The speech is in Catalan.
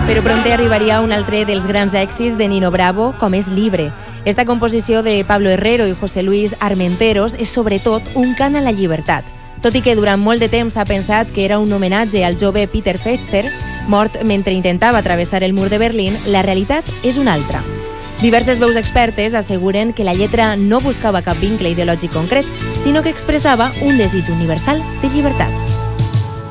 Però prompte arribaria un altre dels grans èxits de Nino Bravo, com és Libre. Esta composició de Pablo Herrero i José Luis Armenteros és sobretot un cant a la llibertat. Tot i que durant molt de temps s'ha pensat que era un homenatge al jove Peter Fechter, mort mentre intentava travessar el mur de Berlín, la realitat és una altra. Diverses veus expertes asseguren que la lletra no buscava cap vincle ideològic concret, sinó que expressava un desig universal de llibertat.